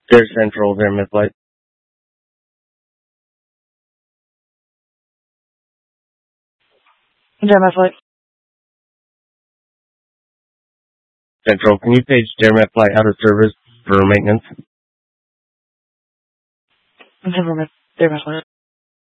Their Central, their Midlight. Flight. Central, can you page Dermot Flight out of service for maintenance? Dermot Flight.